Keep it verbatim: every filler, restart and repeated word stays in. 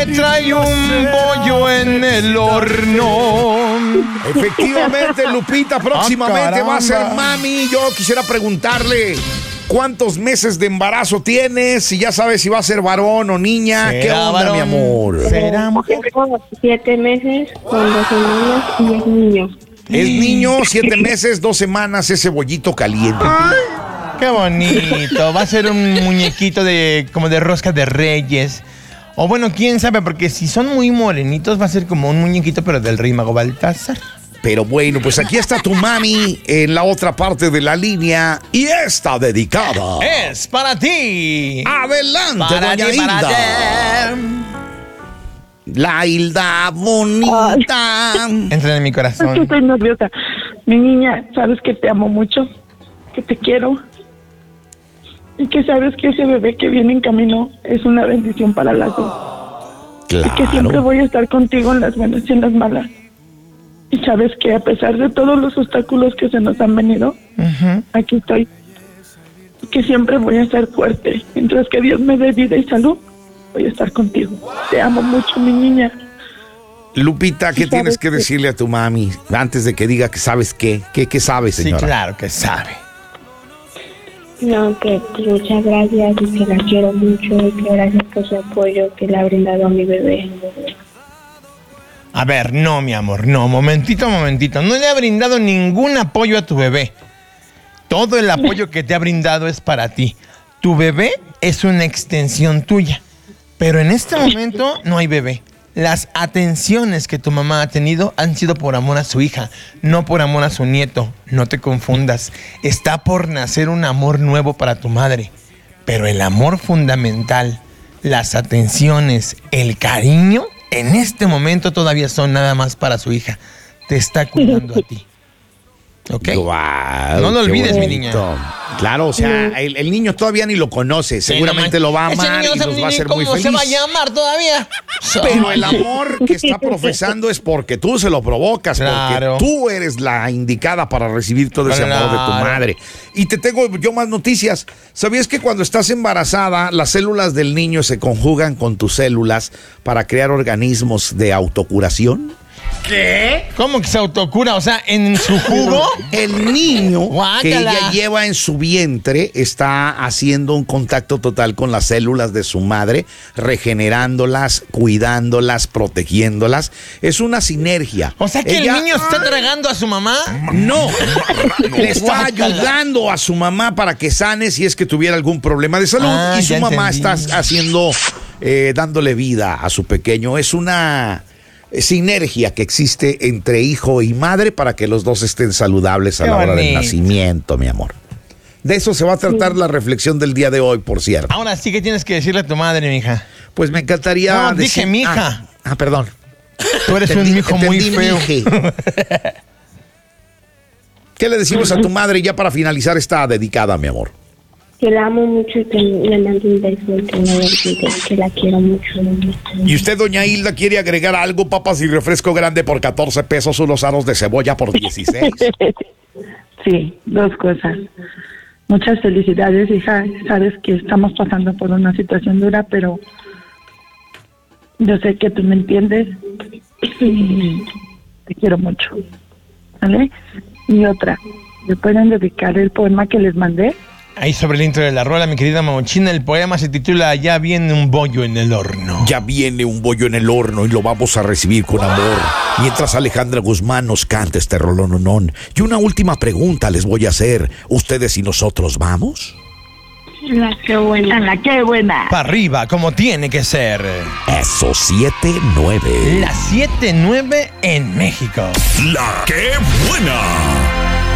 que trae un pollo en el horno. Efectivamente, Lupita, próximamente Ah, va a ser mami. Yo quisiera preguntarle cuántos meses de embarazo tienes, si ya sabes si va a ser varón o niña. ¿Qué onda, varón? mi amor? ¿Será mujer? Tengo siete meses con dos semanas y es niño. Es niño, siete meses, dos semanas, ese bollito caliente. Qué bonito. Va a ser un muñequito de como de rosca de reyes. O bueno, quién sabe, porque si son muy morenitos va a ser como un muñequito, pero del rey mago Baltasar. Pero bueno, pues aquí está tu mami en la otra parte de la línea y está dedicada. Es para ti. Adelante, Para doña ti, para Hilda. ti. La Hilda bonita. Entra en mi Es que corazón. estoy nerviosa. Mi niña, sabes que te amo mucho, que te quiero y que sabes que ese bebé que viene en camino es una bendición para las dos. Y que siempre Claro. voy a estar contigo en las buenas y en las malas. Y sabes que a pesar de todos los obstáculos que se nos han venido, Ujú. aquí estoy. Y que siempre voy a estar fuerte. Mientras que Dios me dé vida y salud, voy a estar contigo. Te amo mucho, mi niña. Lupita, ¿qué ¿Sabes tienes que qué? decirle a tu mami antes de que diga que sabes qué? ¿Qué, qué sabes, Sí, señora? claro que sabe. No, que pues, muchas gracias y que la quiero mucho y que gracias por su apoyo que le ha brindado a mi bebé. A ver, no, mi amor, no, momentito, momentito. No le ha brindado ningún apoyo a tu bebé. Todo el apoyo que te ha brindado es para ti. Tu bebé es una extensión tuya. Pero en este momento no hay bebé. Las atenciones que tu mamá ha tenido han sido por amor a su hija, no por amor a su nieto. No te confundas. Está por nacer un amor nuevo para tu madre. Pero el amor fundamental, las atenciones, el cariño, en este momento todavía son nada más para su hija. Te está cuidando a ti. ¿Ok? Guau, No lo qué olvides, mi bonito. Claro, o sea, el, el niño todavía ni lo conoce. Seguramente lo va a amar y los va a hacer muy feliz. ¿Cómo se va a llamar todavía? Pero el amor que está profesando es porque tú se lo provocas, Claro. porque tú eres la indicada para recibir todo ese amor de tu Claro. madre. Y te tengo yo más noticias. ¿Sabías que cuando estás embarazada, las células del niño se conjugan con tus células para crear organismos de autocuración? ¿Qué? ¿Cómo que se autocura? O sea, en su jugo. El niño que Guácala. ella lleva en su vientre está haciendo un contacto total con las células de su madre, regenerándolas, cuidándolas, protegiéndolas. Es una sinergia. O sea que Ella- el niño está tragando a su mamá. No, le está Guácala. ayudando a su mamá para que sane si es que tuviera algún problema de salud. Ah, y su ya mamá entendí. está haciendo, eh, dándole vida a su pequeño. Es una sinergia que existe entre hijo y madre para que los dos estén saludables a Qué la hora del bonito. nacimiento, mi amor. De eso se va a tratar la reflexión del día de hoy, por cierto. Ahora sí que tienes que decirle a tu madre, mija. Pues me encantaría No, decir- dije mija. Ah, ah, perdón. Tú eres Entendí- un hijo muy entendí feo. mije. ¿Qué le decimos a tu madre ya para finalizar esta dedicada, mi amor? Que la amo mucho y que le mando un beso y que no me olvide, que la quiero mucho. ¿Y usted, doña Hilda, quiere agregar algo? Papas y refresco grande por catorce pesos, unos aros de cebolla por dieciséis. Sí, dos cosas. Muchas felicidades, hija. Sabes que estamos pasando por una situación dura, pero yo sé que tú me entiendes y te quiero mucho. ¿Vale? Y otra, ¿me pueden dedicar el poema que les mandé? Ahí sobre el intro de la rola, mi querida Mamochina, el poema se titula Ya viene un bollo en el horno. Ya viene un bollo en el horno y lo vamos a recibir con amor. Mientras Alejandra Guzmán nos canta este rolononón. Y una última pregunta les voy a hacer. ¿Ustedes y nosotros vamos? La que buena. ¡La qué buena! Para arriba, como tiene que ser. Eso, siete, nueve. Las siete nueve en México. La que buena.